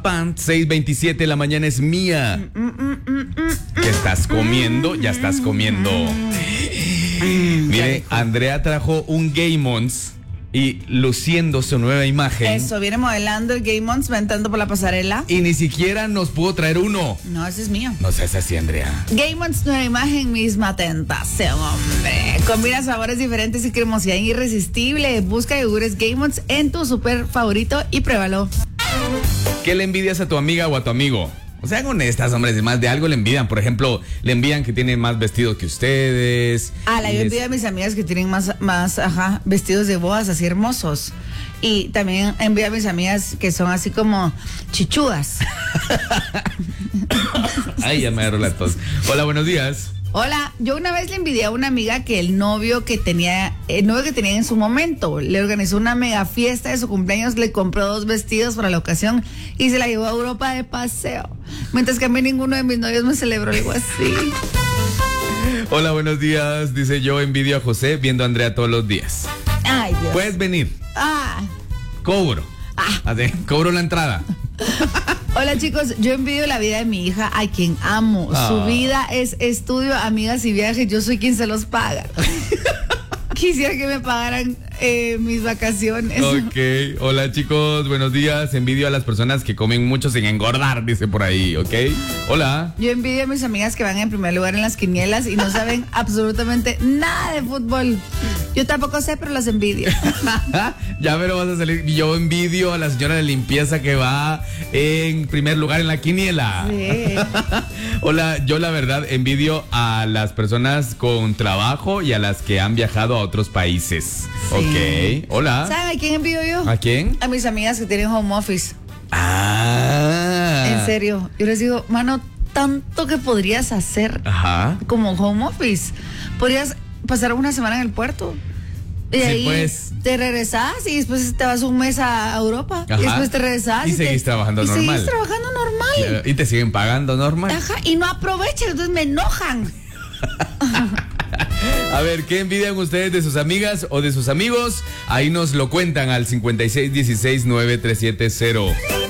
Pan, 6:27, la mañana es mía. ¿Qué estás comiendo? Ya estás comiendo. Mire, Andrea trajo un Gaymons y luciendo su nueva imagen. Eso, viene modelando el Gaymons, va entrando por la pasarela. Y ni siquiera nos pudo traer uno. No, ese es mío. No seas así, Andrea. Gaymons, nueva imagen, misma tentación, hombre. Combina sabores diferentes y cremosidad irresistible. Busca yogures Gaymons en tu súper favorito y pruébalo. ¿Qué le envidias a tu amiga o a tu amigo? O sea, honestas, hombres, además de algo le envidian. Por ejemplo, le envían que tienen más vestidos que ustedes. Yo envidio a mis amigas que tienen más, vestidos de bodas así hermosos. Y también envidio a mis amigas que son así como chichudas. Ay, ya me agarró la tos. Hola, buenos días. Hola, yo una vez le envidié a una amiga que el novio que tenía en su momento, le organizó una mega fiesta de su cumpleaños, le compró 2 vestidos para la ocasión y se la llevó a Europa de paseo. Mientras que a mí ninguno de mis novios me celebró algo así. Hola, buenos días. Dice, yo envidio a José viendo a Andrea todos los días. Ay, Dios. Puedes venir. Cobro. Así, cobro la entrada. Hola chicos, yo envidio la vida de mi hija, a quien amo. Su vida es estudio, amigas y viajes. Yo soy quien se los paga. Quisiera que me pagaran mis vacaciones. Ok, hola chicos, buenos días. Envidio a las personas que comen mucho sin engordar, dice por ahí, ¿ok? Hola. Yo envidio a mis amigas que van en primer lugar en las quinielas y no saben absolutamente nada de fútbol. Yo tampoco sé, pero las envidio. Ya me lo vas a salir. Yo envidio a la señora de limpieza que va en primer lugar en la quiniela. Sí. Hola, yo la verdad envidio a las personas con trabajo y a las que han viajado a otros países. Sí. Ok, hola. ¿Saben a quién envidio yo? ¿A quién? A mis amigas que tienen home office. En serio, yo les digo, mano, tanto que podrías hacer como home office. Podrías pasar una semana en el puerto. Y sí, ahí pues, te regresas y después te vas un mes a Europa. Y después te regresas. Y seguís trabajando normal. Seguís trabajando normal. Claro, y te siguen pagando normal. Y no aprovechan, entonces me enojan. A ver, ¿qué envidian ustedes de sus amigas o de sus amigos? Ahí nos lo cuentan al 5616-9370.